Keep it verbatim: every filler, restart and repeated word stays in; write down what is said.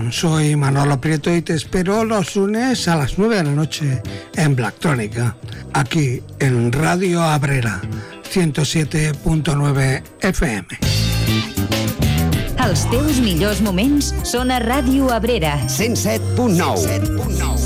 soy Manolo Prieto y te espero los lunes a las nueve de la noche en Blacktronica, aquí en Radio Abrera, ciento siete punto nueve F M. Els teus millors moments són a Ràdio Abrera. cent set punt nou.